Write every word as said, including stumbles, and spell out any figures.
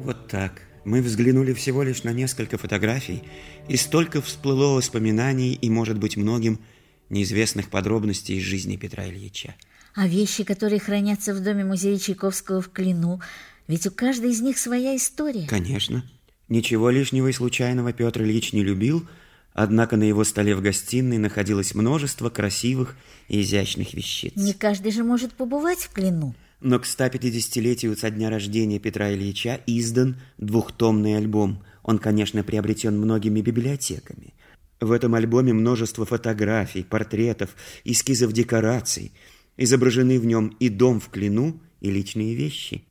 Вот так. Мы взглянули всего лишь на несколько фотографий, и столько всплыло воспоминаний и, может быть, многим неизвестных подробностей из жизни Петра Ильича. А вещи, которые хранятся в доме музея Чайковского в Клину, ведь у каждой из них своя история. Конечно. Ничего лишнего и случайного Петр Ильич не любил, однако на его столе в гостиной находилось множество красивых и изящных вещиц. Не каждый же может побывать в Клину. Но к ста пятидесятилетию со дня рождения Петра Ильича издан двухтомный альбом. Он, конечно, приобретен многими библиотеками. В этом альбоме множество фотографий, портретов, эскизов декораций. Изображены в нем и дом в Клину, и личные вещи.